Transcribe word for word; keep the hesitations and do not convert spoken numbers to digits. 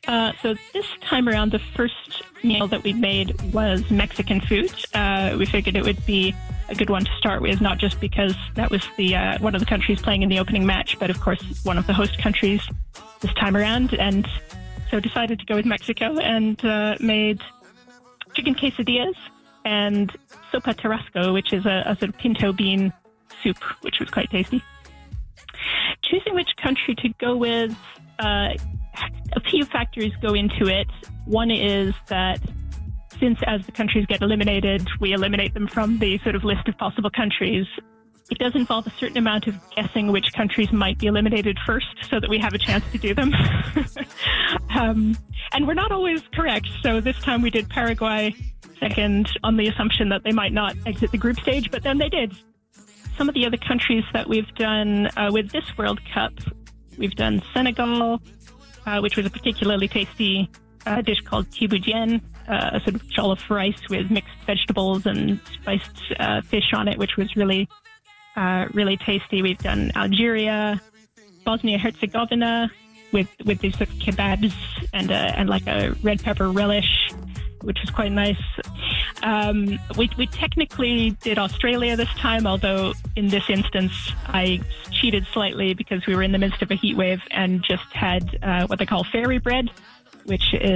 Uh, so this time around, the first meal that we made was Mexican food. Uh, we figured it would be a good one to start with, not just because that was the uh, one of the countries playing in the opening match, but of course one of the host countries this time around. And so decided to go with Mexico and uh, made chicken quesadillas and sopa tarasco, which is a, a sort of pinto bean soup, which was quite tasty. Choosing which country to go with, uh, a few factors go into it. One is that since as the countries get eliminated, we eliminate them from the sort of list of possible countries, it does involve a certain amount of guessing which countries might be eliminated first so that we have a chance to do them. um, and we're not always correct. So this time we did Paraguay second on the assumption that they might not exit the group stage, but then they did. Some of the other countries that we've done uh, with this World Cup, we've done Senegal, uh, which was a particularly tasty uh, dish called tiboudienne, uh, a sort of jollof rice with mixed vegetables and spiced uh, fish on it, which was really, uh, really tasty. We've done Algeria, Bosnia-Herzegovina with with these sort of kebabs and uh, and like a red pepper relish, which was quite nice. Um, we, we technically did Australia this time, although in this instance I cheated slightly because we were in the midst of a heat wave and just had uh, what they call fairy bread, which is